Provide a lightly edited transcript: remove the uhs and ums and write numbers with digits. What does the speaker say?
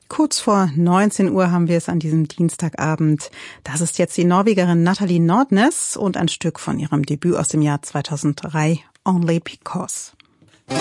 Kurz vor 19 Uhr haben wir es an diesem Dienstagabend. Das ist jetzt die Norwegerin Nathalie Nordnes und ein Stück von ihrem Debüt aus dem Jahr 2003, Only Because.